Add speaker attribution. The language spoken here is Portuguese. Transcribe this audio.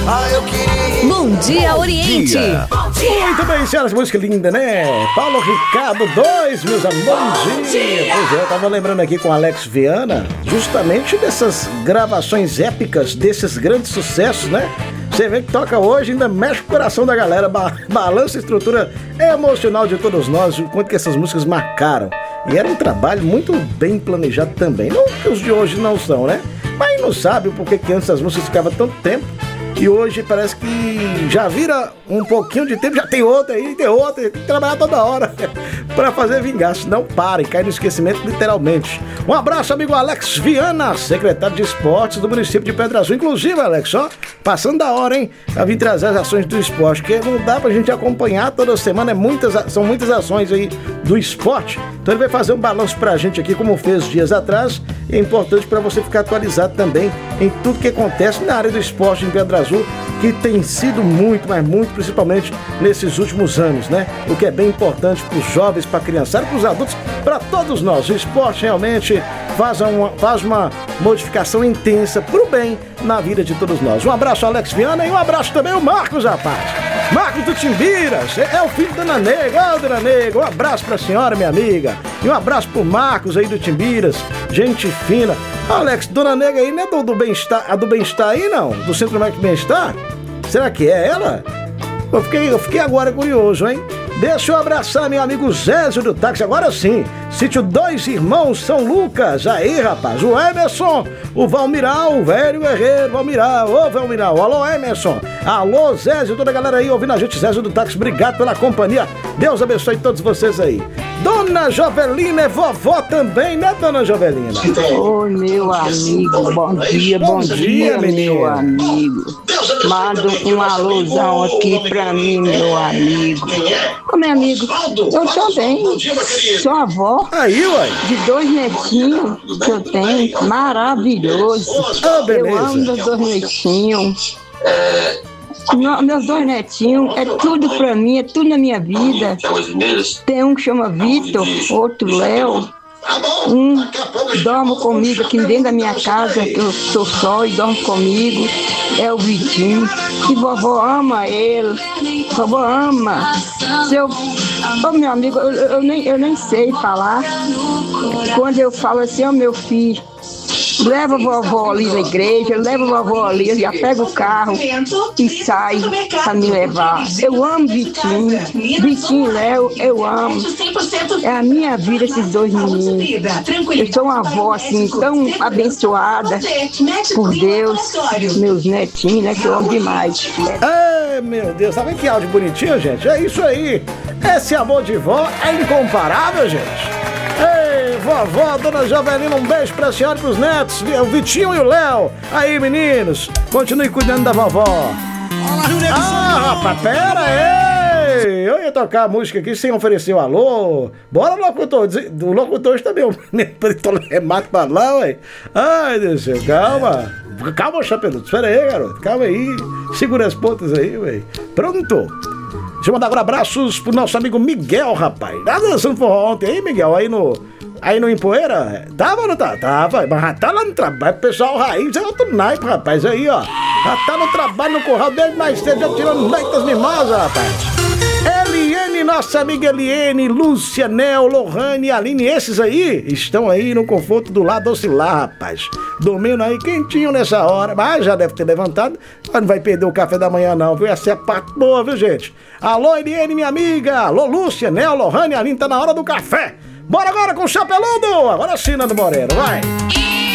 Speaker 1: Eu queria.
Speaker 2: Bom dia, Oriente.
Speaker 3: Muito bem, senhoras, música linda, né? Paulo Ricardo 2, meus amores. Bom dia. Pois é, eu tava lembrando aqui com Alex Viana, justamente dessas gravações épicas, desses grandes sucessos, né? Você vê que toca hoje, ainda mexe com o coração da galera, balança a estrutura emocional de todos nós, o quanto que essas músicas marcaram. E era um trabalho muito bem planejado também. Não que os de hoje não são, né? Mas não sabe o porquê que antes as músicas ficavam tanto tempo. E hoje parece que já vira um pouquinho de tempo, já tem outra aí, tem que trabalhar toda hora pra fazer vingança, não para e cai no esquecimento literalmente. Um abraço, amigo Alex Viana, secretário de esportes do município de Pedra Azul. Inclusive, Alex, ó, passando da hora, hein, pra vir trazer as ações do esporte, porque não dá pra gente acompanhar toda semana, são muitas ações aí do esporte. Então ele vai fazer um balanço pra gente aqui, como fez dias atrás, e é importante pra você ficar atualizado também em tudo que acontece na área do esporte em Pedra Azul, que tem sido muito, mas muito, principalmente nesses últimos anos, né? O que é bem importante para os jovens, para a criançada, para os adultos, para todos nós. O esporte realmente faz uma modificação intensa para o bem na vida de todos nós. Um abraço, Alex Viana, e um abraço também ao Marcos, rapaz. Marcos do Timbiras, é o filho da Dona Nega. Ô, Dona Nega, um abraço para a senhora, minha amiga. E um abraço pro Marcos aí do Timbiras, gente fina. Alex, Dona Nega aí não é do bem-estar, a do bem-estar aí não? Do Centro Médico Bem-Estar? Será que é ela? Eu fiquei agora curioso, hein? Deixa eu abraçar meu amigo Zézio do táxi, agora sim. Sítio Dois Irmãos São Lucas. Aí, rapaz, o Emerson, o Valmiral, o velho guerreiro, Valmiral. Ô, Valmiral, alô, Emerson. Alô, Zézio, toda a galera aí ouvindo a gente. Zézio do táxi, obrigado pela companhia. Deus abençoe todos vocês aí. Dona Jovelina é vovó também, né, Dona Jovelina?
Speaker 4: Oi, meu amigo, bom dia, meu amigo. Manda um alôzão aqui pra mim, meu amigo. Ô, meu amigo, eu também sou avó.
Speaker 3: Aí, uai.
Speaker 4: De 2 netinhos que eu tenho, maravilhoso. Eu amo meus 2 netinhos. Meus 2 netinhos, é tudo pra mim, é tudo na minha vida. Tem um que chama Vitor, outro Léo. Um dorme comigo aqui dentro da minha casa, que eu sou só e dorme comigo. É o Vitinho. E vovó ama ele. Vovó ama. Ô, meu amigo, eu nem sei falar. Quando eu falo assim, ó, meu filho, leva a vovó ali na igreja, leva a vovó ali, eu já pego o carro e saio pra me levar. Eu amo Vitinho e Léo, eu amo. É a minha vida esses 2 meninos. Eu sou uma avó assim, tão abençoada por Deus, meus netinhos, né, que eu amo demais.
Speaker 3: Ai, meu Deus, sabe que áudio bonitinho, gente? É isso aí. Esse amor de vó é incomparável, gente. Ei, vovó, Dona Jovelina, um beijo pra senhora e pros netos, o Vitinho e o Léo. Aí, meninos, continue cuidando da vovó. Rapaz, pera aí. Eu ia tocar a música aqui sem oferecer o alô. Bora, locutor. O locutor está meio remate pra lá, ué. Ai, Deus do céu, calma. Calma, chapeludo. Espera aí, garoto. Calma aí. Segura as pontas aí, ué. Pronto. Deixa eu mandar agora abraços pro nosso amigo Miguel, rapaz. Tá dançando forró ontem, hein, Miguel? Aí no Empoeira? Tava ou não tá? Tava, mas já tá lá no trabalho. Pessoal raiz é outro naipe, rapaz. Aí, ó. Já tá no trabalho, no curral desde mais cedo, já tirando leite das mimosas, rapaz. Eliene, nossa amiga Eliene, Lúcia, Nel, Lohane e Aline, esses aí estão aí no conforto do lado oscilar, rapaz. Dormindo aí quentinho nessa hora, mas já deve ter levantado, mas não vai perder o café da manhã não, viu? Essa é a parte boa, viu, gente? Alô, Eliene, minha amiga, alô, Lúcia, Nel, Lohane e Aline, tá na hora do café. Bora agora com o Chapeludo, agora sim, Nando Moreira, vai!